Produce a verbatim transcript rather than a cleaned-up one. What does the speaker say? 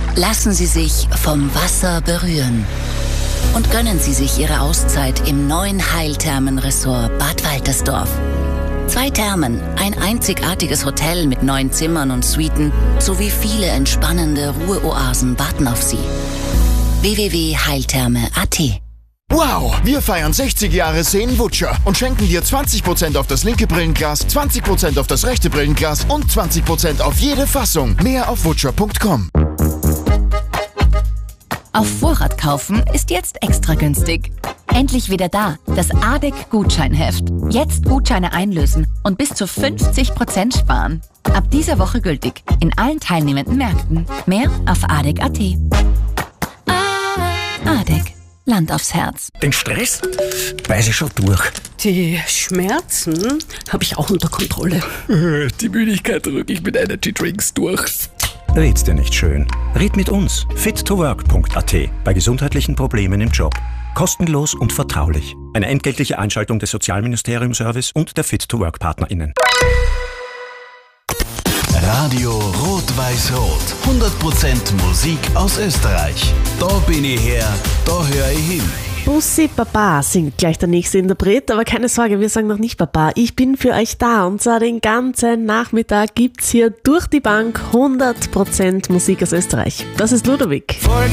Lassen Sie sich vom Wasser berühren und gönnen Sie sich Ihre Auszeit im neuen Heilthermen-Resort Bad Waltersdorf. Zwei Thermen, ein einzigartiges Hotel mit neun Zimmern und Suiten sowie viele entspannende Ruheoasen warten auf Sie. w w w punkt heiltherme punkt a t. Wow, wir feiern sechzig Jahre Seen-Wutscher und schenken dir zwanzig Prozent auf das linke Brillenglas, zwanzig Prozent auf das rechte Brillenglas und zwanzig Prozent auf jede Fassung. Mehr auf wutscher punkt com. Auf Vorrat kaufen ist jetzt extra günstig. Endlich wieder da, das A D E C-Gutscheinheft. Jetzt Gutscheine einlösen und bis zu fünfzig Prozent sparen. Ab dieser Woche gültig in allen teilnehmenden Märkten. Mehr auf a d e c punkt a t. A D E C. Land aufs Herz. Den Stress weiß ich schon durch. Die Schmerzen habe ich auch unter Kontrolle. Die Müdigkeit drücke ich mit Energy Drinks durch. Red's dir nicht schön. Red mit uns. fit to work punkt a t. Bei gesundheitlichen Problemen im Job. Kostenlos und vertraulich. Eine entgeltliche Einschaltung des Sozialministerium-Service und der Fit to Work PartnerInnen. Radio Rot-Weiß-Rot. hundert Prozent Musik aus Österreich. Da bin ich her, da höre ich hin. Bussi Baba singt gleich der nächste Interpret, aber keine Sorge, wir sagen noch nicht Baba. Ich bin für euch da und zwar den ganzen Nachmittag gibt's hier durch die Bank hundert Prozent Musik aus Österreich. Das ist Ludovic.